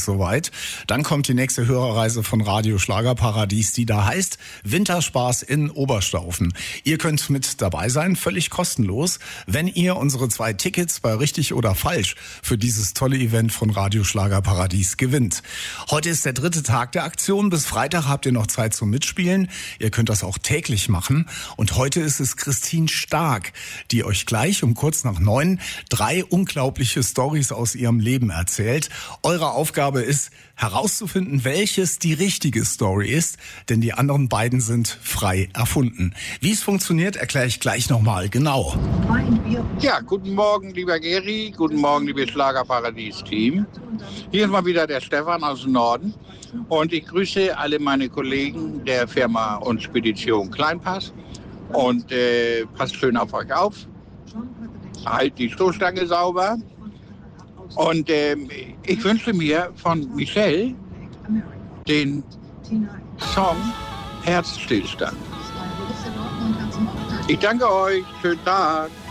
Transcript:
soweit. Dann kommt die nächste Hörerreise von Radio Schlagerparadies, die da heißt Winterspaß in Oberstaufen. Ihr könnt mit dabei sein, völlig kostenlos, wenn ihr unsere 2 Tickets bei Richtig oder Falsch für dieses tolle Event von Radio Schlagerparadies gewinnt. Heute ist der 3. Tag der Aktion. Bis Freitag habt ihr noch Zeit zum Mitspielen. Ihr könnt das auch täglich machen. Und heute ist es Christine Stark, die euch gleich um kurz nach 9 3 unglaubliche Storys aus ihrem Leben erzählt. Eure Aufgabe ist, herauszufinden, welches die richtige Story ist, denn die anderen beiden sind frei erfunden. Wie es funktioniert, erkläre ich gleich nochmal genau. Ja, guten Morgen, lieber Geri, guten Morgen, liebes Schlagerparadies-Team. Hier ist mal wieder der Stefan aus dem Norden und ich grüße alle meine Kollegen der Firma und Spedition Kleinpass und passt schön auf euch auf. Halt die Stoßstange sauber. Und ich wünsche mir von Michelle den Song Herzstillstand. Ich danke euch. Schönen Tag.